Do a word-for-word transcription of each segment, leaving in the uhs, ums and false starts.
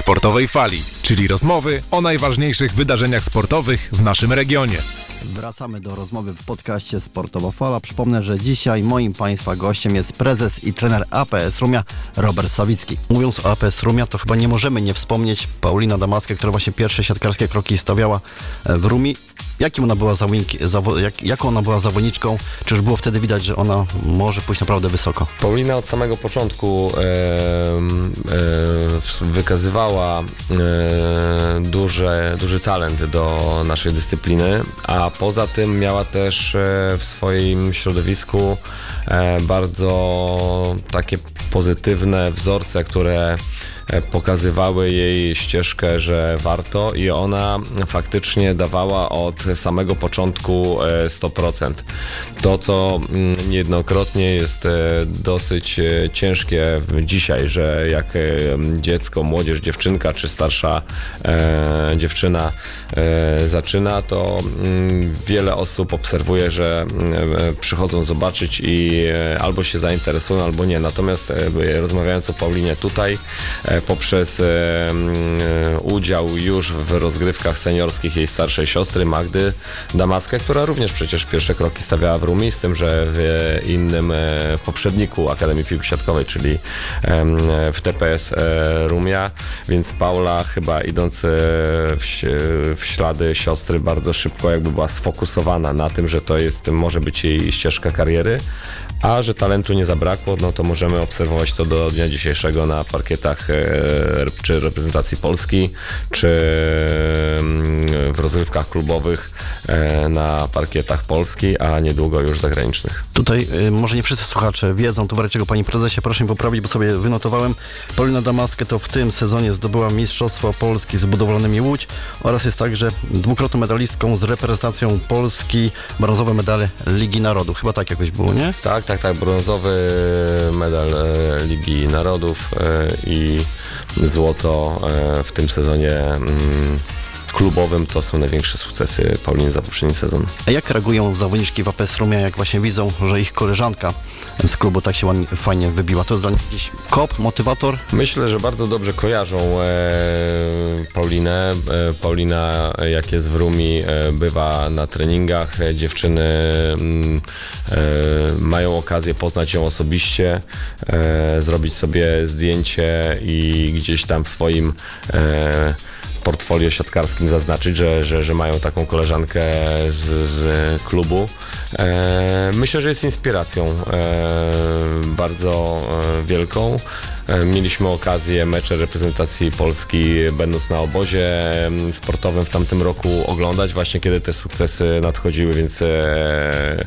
Sportowej Fali, czyli rozmowy o najważniejszych wydarzeniach sportowych w naszym regionie. Wracamy do rozmowy w podcaście Sportowa Fala. Przypomnę, że dzisiaj moim Państwa gościem jest prezes i trener A P S Rumia, Robert Sawicki. Mówiąc o A P S Rumia, to chyba nie możemy nie wspomnieć Paulina Damaskę, która właśnie pierwsze siatkarskie kroki stawiała w Rumi. Jakim ona była zawodnik, zawo, jak, jaką ona była zawodniczką? Czy już było wtedy widać, że ona może pójść naprawdę wysoko? Paulina od samego początku e, e, wykazywała e, duże, duży talent do naszej dyscypliny, a poza tym miała też e, w swoim środowisku e, bardzo takie pozytywne wzorce, które pokazywały jej ścieżkę, że warto, i ona faktycznie dawała od samego początku sto procent. To, co niejednokrotnie jest dosyć ciężkie dzisiaj, że jak dziecko, młodzież, dziewczynka czy starsza e, dziewczyna e, zaczyna, to wiele osób obserwuje, że przychodzą zobaczyć i albo się zainteresują, albo nie. Natomiast rozmawiając o Paulinie tutaj, poprzez e, udział już w rozgrywkach seniorskich jej starszej siostry Magdy Damaskę, która również przecież pierwsze kroki stawiała w Rumi, z tym, że w innym, w poprzedniku Akademii Piłki Siatkowej, czyli e, w T P S e, Rumia, więc Paula chyba idąc e, w, w ślady siostry bardzo szybko jakby była sfokusowana na tym, że to jest, może być jej ścieżka kariery, a że talentu nie zabrakło, no to możemy obserwować to do dnia dzisiejszego na parkietach czy reprezentacji Polski, czy w rozgrywkach klubowych na parkietach Polski, a niedługo już zagranicznych. Tutaj y, może nie wszyscy słuchacze wiedzą, to czego panie prezesie, proszę mi poprawić, bo sobie wynotowałem. Paulina Damaskę to w tym sezonie zdobyła Mistrzostwo Polski z budowlanymi Łódź oraz jest także dwukrotną medalistką z reprezentacją Polski, brązowe medale Ligi Narodów. Chyba tak jakoś było, nie? Tak, tak, tak. Brązowy medal e, Ligi Narodów e, i złoto e, w tym sezonie mm, klubowym. To są największe sukcesy Pauliny za poprzedni sezon. A jak reagują zawodniczki w A P S Rumia, jak właśnie widzą, że ich koleżanka z klubu tak się ładnie, fajnie wybiła? To jest dla nich jakiś kop, motywator? Myślę, że bardzo dobrze kojarzą e, Paulinę. E, Paulina, jak jest w Rumi, e, bywa na treningach. E, dziewczyny e, mają okazję poznać ją osobiście, e, zrobić sobie zdjęcie i gdzieś tam w swoim e, portfolio siatkarskim zaznaczyć, że, że, że mają taką koleżankę z, z klubu. E, myślę, że jest inspiracją e, bardzo e, wielką. Mieliśmy okazję mecze reprezentacji Polski, będąc na obozie sportowym w tamtym roku, oglądać właśnie, kiedy te sukcesy nadchodziły, więc e, e,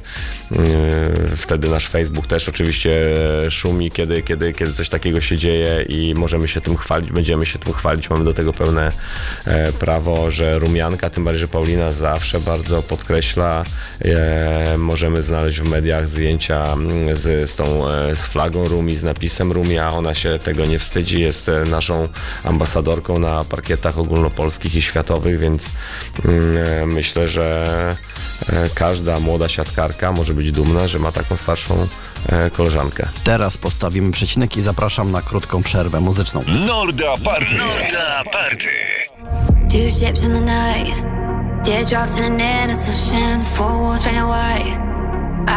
wtedy nasz Facebook też oczywiście szumi, kiedy, kiedy, kiedy coś takiego się dzieje i możemy się tym chwalić, będziemy się tym chwalić, mamy do tego pełne e, prawo, że Rumianka, tym bardziej, że Paulina zawsze bardzo podkreśla, e, możemy znaleźć w mediach zdjęcia z, z tą e, z flagą Rumi, z napisem Rumia, ona się tego nie wstydzi, jest naszą ambasadorką na parkietach ogólnopolskich i światowych, więc mm, myślę, że każda młoda siatkarka może być dumna, że ma taką starszą e, koleżankę. Teraz postawimy przecinek i zapraszam na krótką przerwę muzyczną. Norda Party! Norda Party! Two ships in the night, teardrops in an innocent ocean, four walls painted white.